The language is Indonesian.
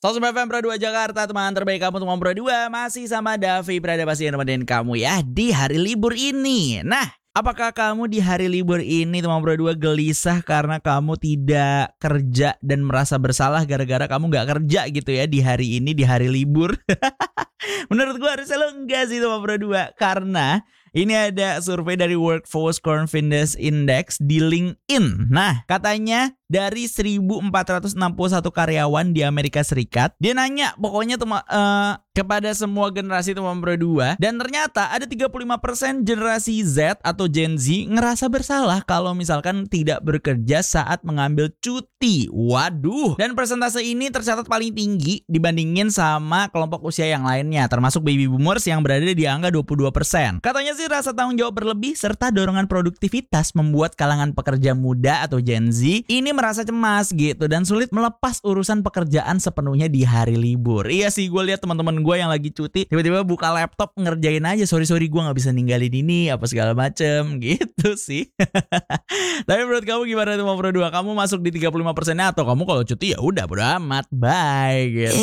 106 FM Pro 2 Jakarta, teman terbaik kamu teman Pro 2. Masih sama Davi Prada pasti yang nemenin kamu ya di hari libur ini. Nah, apakah kamu di hari libur ini teman Pro 2 gelisah karena kamu tidak kerja dan merasa bersalah gara-gara kamu gak kerja gitu ya di hari ini, di hari libur? Menurut gue harusnya lo enggak sih teman Pro 2. Karena ini ada survei dari Workforce Confidence Index di LinkedIn. Nah, katanya dari 1.461 karyawan di Amerika Serikat, dia nanya pokoknya kepada semua generasi teman Pro 2. Dan ternyata ada 35% generasi Z atau Gen Z ngerasa bersalah kalau misalkan tidak bekerja saat mengambil cuti. Waduh. Dan persentase ini tercatat paling tinggi dibandingin sama kelompok usia yang lainnya, termasuk baby boomers yang berada di angka 22%. Katanya sih rasa tanggung jawab berlebih serta dorongan produktivitas membuat kalangan pekerja muda atau Gen Z ini merasa cemas gitu dan sulit melepas urusan pekerjaan sepenuhnya di hari libur. Iya sih, gue lihat teman-teman gue yang lagi cuti tiba-tiba buka laptop ngerjain aja, sorry gue nggak bisa ninggalin ini apa segala macem gitu sih. Tapi menurut kamu gimana teman Pro 2? Kamu masuk di 35%-nya atau kamu kalau cuti ya udah bodo amat, bye gitu.